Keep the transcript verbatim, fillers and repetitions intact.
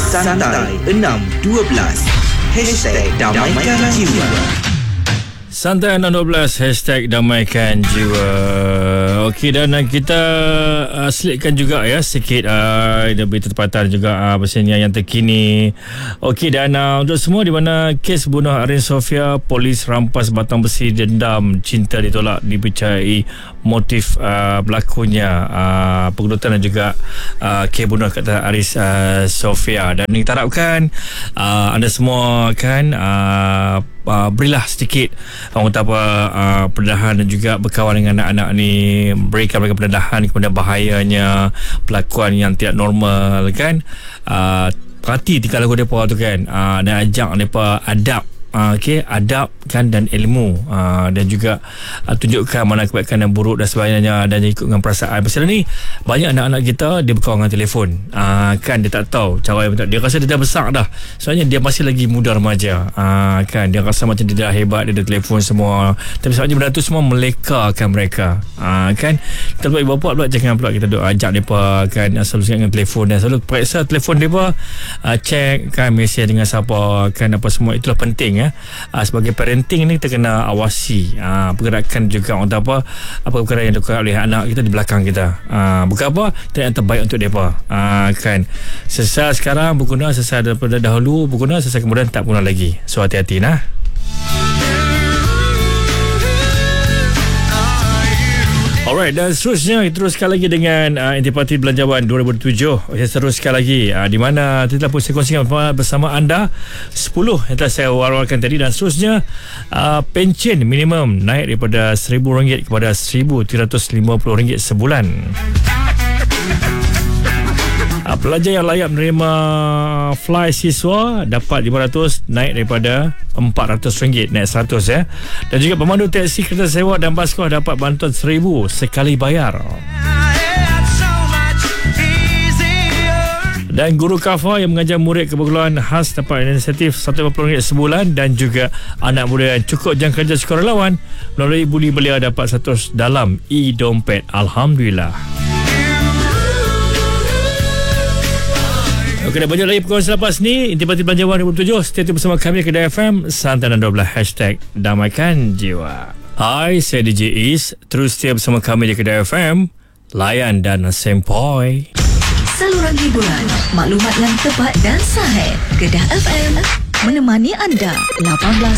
Santai enam dua belas Hashtag Damaikan Jiwa. Santai enam dua belas Hashtag Damaikan Jiwa. Okey, dan uh, kita uh, selitkan juga ya sikit uh, berita tempatan juga uh, pasalnya yang terkini. Okey, dan uh, untuk semua di mana kes bunuh Arin Sofia, polis rampas batang besi dendam cinta ditolak, dipercayai motif uh, berlakunya uh, pengerutan dan juga uh, kes bunuh kata Aris uh, Sofia. Dan kita harapkan uh, anda semua kan uh, Uh, berilah sedikit orang kata apa uh, pendedahan dan juga berkawan dengan anak-anak ni, berikan mereka pendedahan kepada bahayanya pelakuan yang tidak normal kan. Uh, perhati tingkah laku mereka tu kan, uh, dan ajak mereka adab. Uh, okay, adab kan dan ilmu, uh, dan juga uh, tunjukkan mana kebaikan dan buruk dan sebagainya, dan ikut dengan perasaan. Pasal ni banyak anak-anak kita dia berkawan dengan telefon, uh, kan dia tak tahu cara yang betul. Dia rasa dia dah besar dah, soalnya dia masih lagi muda remaja, uh, kan dia rasa macam dia dah hebat, dia ada telefon semua, tapi sebenarnya benda tu semua melekakan mereka, uh, kan. Kita buat ibu bapa pula jangan pula kita duk ajak mereka kan selalu ingat dengan telefon, dan selalu periksa telefon mereka, uh, check kan mesej dengan siapa kan, apa semua. Itulah penting ya. Uh, sebagai parenting ni kita kena awasi uh, pergerakan juga orang tahu apa apa perkara yang dilakukan oleh anak kita di belakang kita. Uh, bukan apa kita yang terbaik untuk mereka, uh, kan. Sesat sekarang berguna, sesat daripada dahulu berguna, sesat kemudian tak guna lagi. So hati-hati nah. Alright, dan seterusnya kita teruskan lagi dengan uh, Intipati Belanjawan dua ribu tujuh. Saya teruskan lagi uh, di mana kita pun saya kongsikan bersama anda sepuluh yang telah saya war-warkan tadi. Dan seterusnya uh, pencen minimum naik daripada seribu ringgit kepada seribu tiga ratus lima puluh ringgit sebulan. Uh, pelajar yang layak menerima fly siswa dapat lima ratus, naik daripada empat ratus ringgit, naik seratus ya. Dan juga pemandu teksi, kereta sewa dan basikal dapat bantuan seribu sekali bayar. Dan guru kafa yang mengajar murid keperluan khas dapat insentif seratus lima puluh ringgit sebulan. Dan juga anak muda yang cukup jam kerja sukarelawan melalui budi belia dapat seratus dalam e-dompet. Alhamdulillah. Okey, dah banyak lagi perkongsian selepas ni. Intipati Belanjawan dua ribu tujuh. Stay tune bersama kami di Kedah F M Santai enam dua belas Hashtag Damaikan Jiwa. Hai, saya D J Is. Terus stay bersama kami di Kedah F M. Layan dan sempoi. Saluran hiburan, maklumat yang tepat dan sahih. Kedah F M menemani anda lapan belas